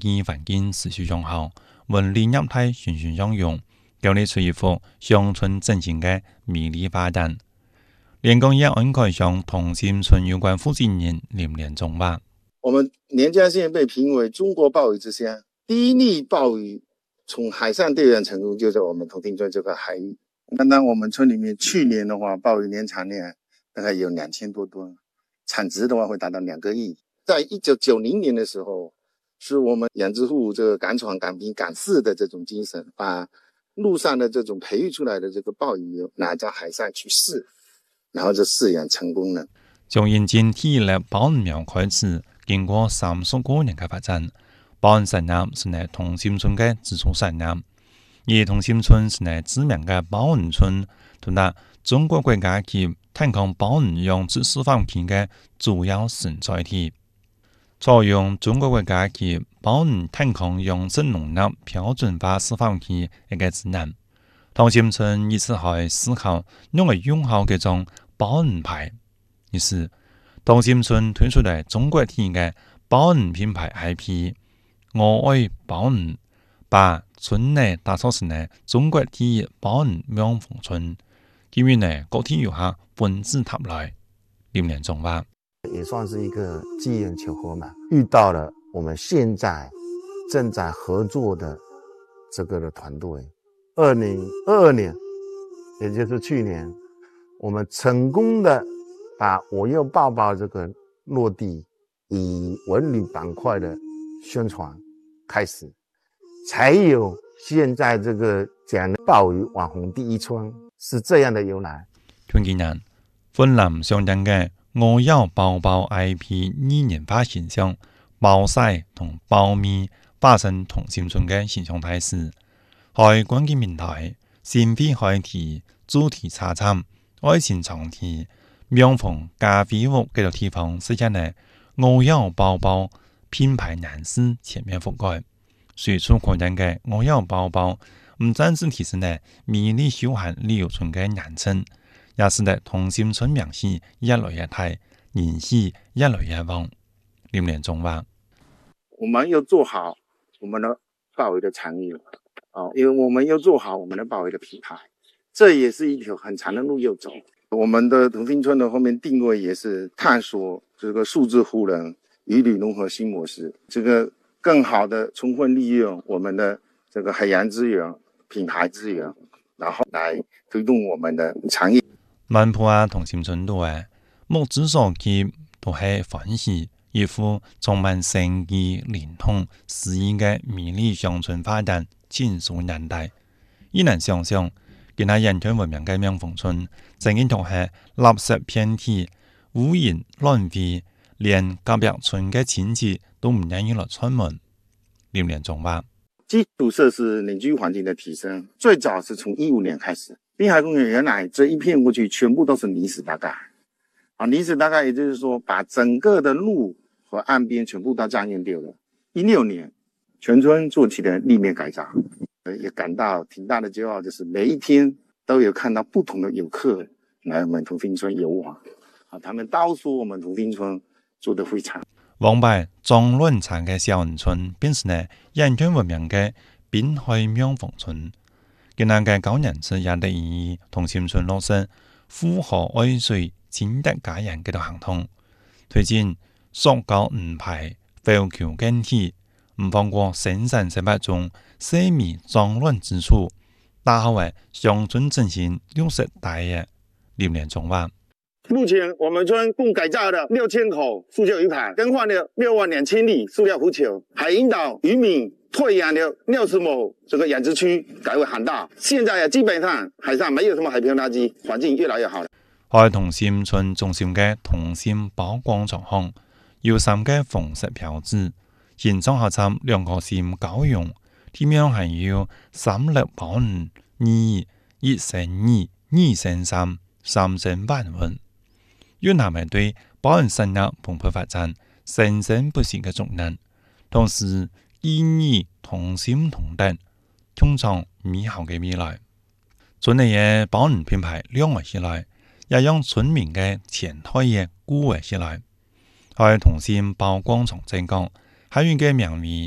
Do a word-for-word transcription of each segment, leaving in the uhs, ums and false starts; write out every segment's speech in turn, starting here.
基环境持续良好，文理业态循循相用，有利恢复乡村振兴的美丽发展。连江也安排向同心村有关负责人林连忠话： 我们连江县被评为中国鲍鱼之乡，第一例鲍鱼从海上队员成功就在我们同心村这个海域。单单我们村里面去年的话，鲍鱼年产量大概有两千多吨，产值的话会达到两个亿。在一九九零年的时候，是我们养殖户这个敢闯敢拼敢试的这种精神，把陆上的这种培育出来的这个鲍鱼拿到海上去试，然后就饲养成功了。 从引进第一粒鲍鱼苗开始，经过三十多年的发展，鲍鱼产量是在同心村的支柱产量。而同心村是在知名的鲍鱼村，同达中国国家级探康鲍鱼养殖示范区的主要生产体。采用中国国家级鲍鱼探康养殖农业标准化示范区一个指南。同心村因此还思考用来用好这种鲍鱼牌。于是，同心村推出了中国第一个鲍鱼品牌 I P， 我爱鲍鱼，把村内打造成了中国第一鲍鱼养蜂村，给予呢各地游客奔至塔来。林连忠话： 也算是一个机缘巧合嘛，遇到了我们现在正在合作的这个的团队。二零二二年，也就是去年，我们成功的把我要抱抱这个落地，以文旅板块的宣传开始，才有现在这个讲的鲍鱼网红第一村是这样的由来。 同今年，芬兰上登嘅我要包包 I P 拟人化形象，包晒同包咪化成同心村嘅形象态势。喺關鍵平台，先飛海題、主題茶餐、愛情長題、명逢咖啡屋嘅地方實現了我要包包品牌男士全面覆蓋。隨處可見嘅我要包包，唔單止提升了美麗休閒旅遊村嘅名稱，也使得同心村名氣越來越大，人氣越來越旺。林連忠話： 我們要做好我們的鲍魚的產業。哦，因为我们要做好我们的鲍鱼的品牌，这也是一条很长的路要走。我们的同心村的后面定位也是探索这个数字互联与旅融合新模式，这个更好的充分利用我们的这个海洋资源、品牌资源，然后来推动我们的产业。 曼浦啊，同心村度啊，目之所及都係歡喜，一副充滿生機、連通、詩意嘅美麗鄉村發展。前數年代，依能想象，其他人權文明嘅명豐村，曾經同係垃圾遍地、污染亂飛，連隔壁村嘅親戚都唔願意來出門。林連忠話： 基礎設施鄰居環境的提升，最早是從一五年開始。濱海公園原來這一片過去全部都是泥石大蓋，啊，泥石大蓋也就是說，把整個的路和岸邊全部都佔用掉了。一六年。全村做起了立面改造，也感到挺大的骄傲，就是每一天都有看到不同的游客來我們同心村遊玩，啊，他們都說我們同心村做得非常。 往擺裝亂場嘅小漁村，變成了人權文明嘅濱海명豐村。今年嘅九年次也得以同心村落實富河愛水清德家人嘅行動，推進塑膠唔排廢橋更替。唔放過生產十八種細密髒亂之處，打好為鄉村振興六十大業。林連忠話： 目前我們村共改造了六千口塑膠魚排，更換了六萬兩千粒塑料浮球，還引導漁民退養了六十畝這個養殖區改為航道。現在基本上海上沒有什麼海漂垃圾，環境越來越好了。 喺同心村中心嘅同心寶廣場巷，有三個紅色標誌。現裝下參兩個線交用，貼面還有三粒保五二一成二二成三三成萬運。越南係對保人生涯蓬勃發展生生不息嘅重任，同時意義同心同德，創造美好嘅未來。村內嘅保人品牌亮了起來，也讓村民嘅前台嘅鼓勵起來。喺同心寶廣場正講。海運嘅名為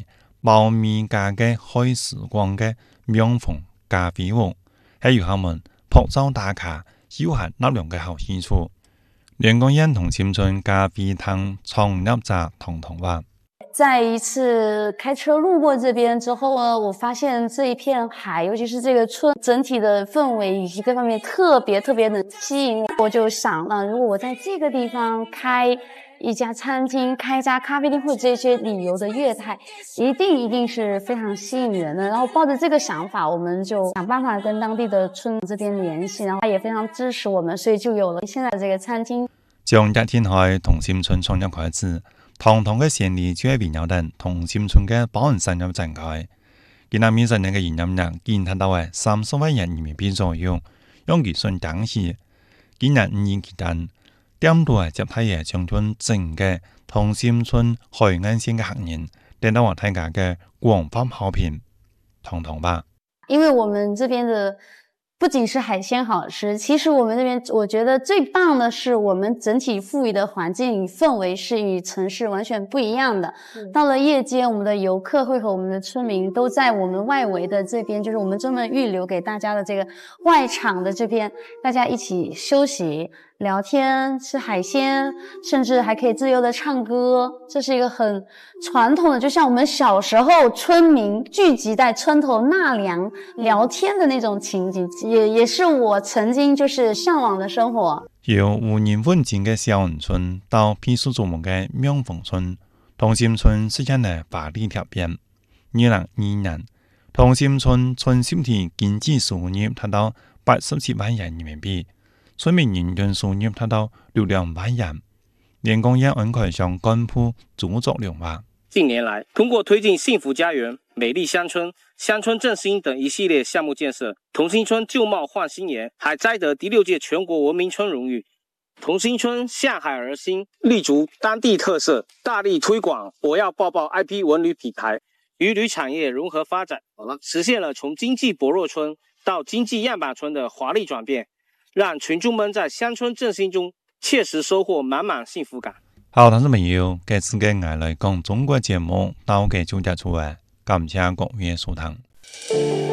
保米家嘅开时光嘅명峰咖啡屋，系由他们朴早打卡、休闲纳凉嘅好去处。连江县同心村咖啡汤创业者彤彤话。 在一次开车路过这边之后呢，我发现这一片海，尤其是这个村整体的氛围以及各方面特别特别的吸引我，我就想了，如果我在这个地方开一家餐厅、开一家咖啡店或者这些旅游的业态，一定一定是非常吸引人的。然后抱着这个想法，我们就想办法跟当地的村这边联系，然后他也非常支持我们，所以就有了现在的这个餐厅。 从一天开同心村创业开始，堂堂嘅先例就係圍繞等同心村嘅保安產業展開。今年面世年嘅營業額見睇到係三十萬人人民幣左右，用計算當時，今年五年期間，點都係接替嘅將軍整嘅同心村海岸線嘅客人，得到我大家嘅廣泛好評。堂堂吧， 因為我們這邊的不僅是海鮮好吃，其實我們這邊我覺得最棒的是我們整體賦予的環境與氛圍是與城市完全不一樣的。嗯、到了夜間，我們的遊客會和我們的村民都在我們外圍的這邊，就是我們專門預留給大家的這個外場的這邊，大家一起休息、聊天、吃海鮮，甚至還可以自由的唱歌。這是一個很傳統的，就像我們小時候村民聚集在村頭納涼聊天的那種情景，也也是我曾經就是向往的生活。 由無人問津嘅小農村到批數矚目嘅명峰村，同心村實現了華麗跳變。二零二二年，同心村村整體經濟收入達到八十七萬元人民幣，村民人均收入達到六兩萬元。連江縣安溪鄉幹部朱作良話： 近年來，通過推進幸福家園、美麗鄉村、鄉村振興等一系列項目建設，同心村舊貌換新顏，還摘得第六屆全國文明村榮譽。同心村向海而興，立足當地特色，大力推廣我要抱抱 I P 文旅品牌，與旅產業融合發展，實現了從經濟薄弱村到經濟樣板村的華麗轉變，讓群眾們在鄉村振興中切實收穫滿滿幸福感。 好，聽眾朋友，這次嘅我來講中國節目到嘅就結束啦，感謝各位收聽。